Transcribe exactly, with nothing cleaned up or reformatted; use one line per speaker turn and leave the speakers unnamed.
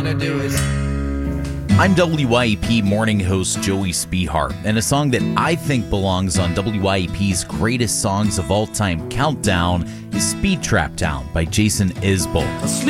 wanna do is...
I'm W Y E P morning host Joey Spehar, and a song that I think belongs on W Y E P's Greatest Songs of All Time Countdown is Speed Trap Town by Jason Isbell.